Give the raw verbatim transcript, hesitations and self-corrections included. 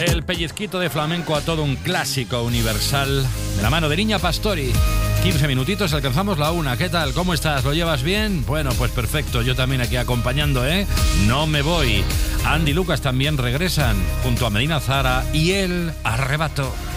El pellizquito de flamenco a todo un clásico universal de la mano de Niña Pastori. quince minutitos, alcanzamos la una. ¿Qué tal? ¿Cómo estás? ¿Lo llevas bien? Bueno, pues perfecto. Yo también aquí acompañando, ¿eh? No me voy. Andy y Lucas también regresan junto a Medina Zara y El Arrebato.